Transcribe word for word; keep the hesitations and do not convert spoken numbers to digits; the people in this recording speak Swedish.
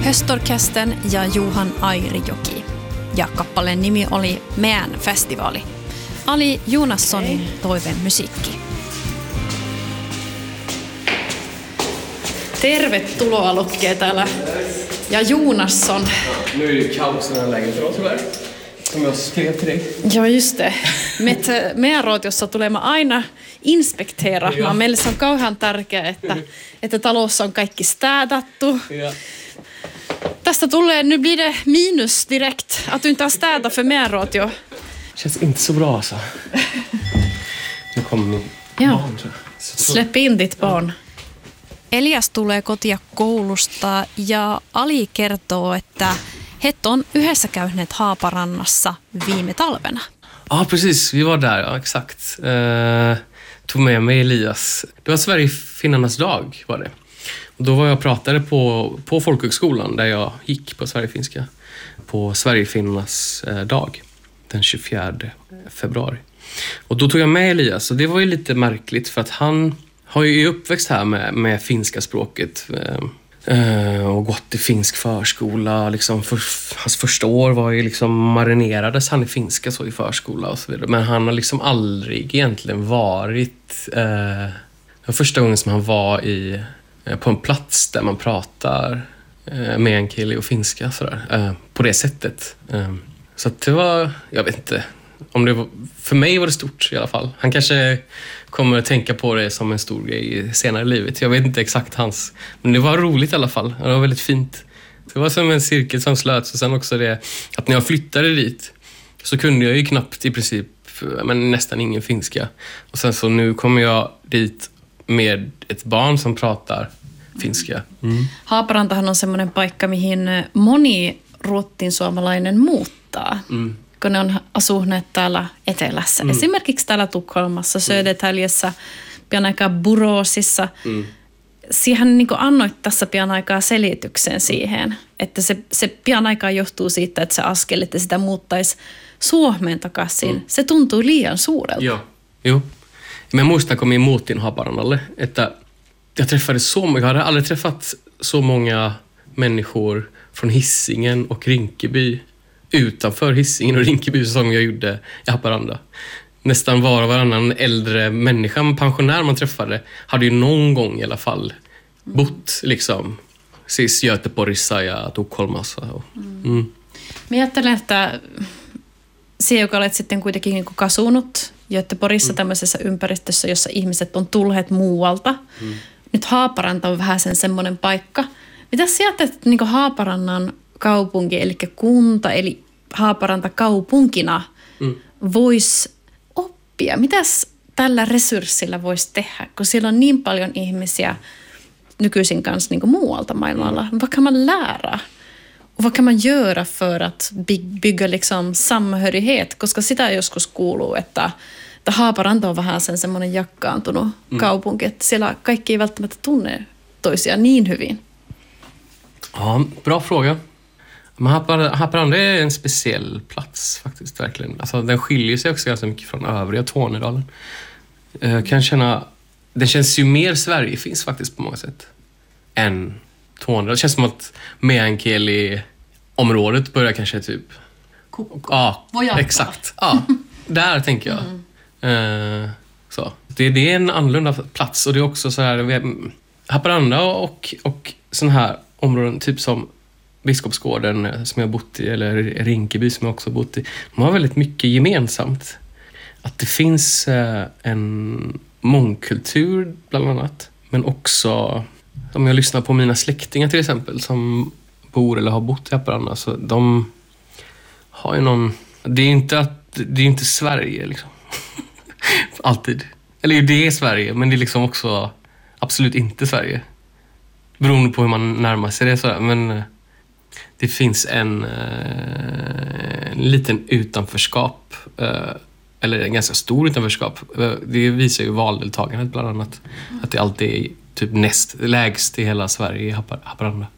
Höstorkestern ja Johan Airijoki. Ja kappaleen nimi oli Meän festivaali. Ali Joonassonin toiveen musiikki. Tervetuloa Lokke täällä. Ja Joonasson. Nu är det kaos i den här lägenheten då, tyvärr. Som jag skrev till dig. Joo, just det. Meidän rootiossa tulemme aina inspekteeraamaan. Meille se on kauhean tärkeää, että, että talossa on kaikki städattu. Ja. Tästä tulee, nu blir det minus direkt. Att du inte har städat för meidän rootio. Känns inte så bra alltså. Nu kommer min Joo. barn, tror jag. Släpp in ditt barn. Elias tulee kotia koulusta ja Ali kertoo, että he on yhdessä käyneet Haaparannassa viime talvena. Ja, precis. Vi var där, ja, exakt. Eh, tog med mig Elias. Det var Sverigefinnarnas dag, var det. Och då var jag och pratade på, på folkhögskolan där jag gick på Sverigefinska. På Sverigefinnarnas eh, dag, den tjugofjärde februari. Och då tog jag med Elias, och det var ju lite märkligt för att han har ju uppväxt här med, med finska språket. Eh, och gått i finsk förskola. Liksom för, hans första år var ju liksom marinerades han i finska så i förskola och så vidare. Men han har liksom aldrig egentligen varit... Eh, det var första gången som han var i, eh, på en plats där man pratar eh, meänkieli och finska sådär, eh, på det sättet. Eh, så att det var, jag vet inte... Om det var, för mig var det stort i alla fall. Han kanske kommer att tänka på det som en stor grej senare i livet. Jag vet inte exakt hans. Men det var roligt i alla fall. Det var väldigt fint. Det var som en cirkel som slöts. Och sen också det att när jag flyttade dit så kunde jag ju knappt i princip, men nästan ingen finska. Och sen så nu kommer jag dit med ett barn som pratar finska. Mm. Haaparantahan on semmoinen paikka, mihin moni ruottinsuomalainen muuttaa. Mm. Kun ne on asuneet täällä etelässä. Mm. Esimerkiksi täällä Tukholmassa, Södertäljessä, pian aikaa Boråsissa. Mm. Siihen niin kuin annoit tässä pian aikaa selityksen siihen, että se, se pian aikaa johtuu siitä, että se askel, että sitä muuttaisi Suomeen takaisin. Mm. Se tuntuu liian suurelta. Joo, jo. Men muistan kun minä muutin Haaparannalle, että jag träffade så många, jag hade aldrig träffat så många människor från Hisingen och Rinkeby utanför Hisingen och Rinkeby som jag gjorde i Haparanda. Nästan var och varannan äldre människa, pensionär man träffade, hade ju någon gång i alla fall bott liksom siis Göteborgissa ja Tukholmassa. Mm. Mä ajattelen, että se, joka olet sitten kuitenkin niin kuin kasunut Göteborgissa mm. tämmöisessä ympäristössä, jossa ihmiset on tulleet muualta. Mm. Nyt Haaparanta on vähän sen semmoinen paikka. Mitä sä ajattelet niin kuin Haaparannan kaupunki, eli kunta, eli Haaparanta kaupunkina mm. voisi oppia? Mitäs tällä resurssilla voisi tehdä, kun siellä on niin paljon ihmisiä nykyisin kanssa niin kuin muualta maailmalla? Vad kan man lära? Och vad kan man göra för att bygga liksom samhörighet? Koska sitä joskus kuuluu, että, että Haaparanta on vähän sen semmoinen jakkaantunut mm. kaupunki, että siellä kaikki ei välttämättä tunne toisiaan niin hyvin. Ja, bra fråga. Men Haparanda är en speciell plats faktiskt, verkligen. Alltså, den skiljer sig också ganska mycket från övriga Tornedalen. Jag kan känna, den känns ju mer Sverigefinns faktiskt på många sätt än Tornedalen. Det känns som att meänkieli-området börjar kanske typ... Ja, Vojata. Exakt. Ja, där tänker jag. Mm. Uh, så. Det, det är en annorlunda plats, och det är också så här... Haparanda och, och sån här områden, typ som Biskopsgården som jag bott i, eller Rinkeby som jag också bott i, de har väldigt mycket gemensamt. Att det finns en mångkultur bland annat, men också om jag lyssnar på mina släktingar till exempel som bor eller har bott i Haparanda, så de har ju någon, det är inte att det är inte Sverige liksom. Alltid. Eller det är Sverige, men det är liksom också absolut inte Sverige. Beroende på hur man närmar sig det sådär, men det finns en, en liten utanförskap, eller en ganska stor utanförskap. Det visar ju valdeltagandet bland annat. Mm. Att det alltid är typ näst lägst i hela Sverige i Haparanda.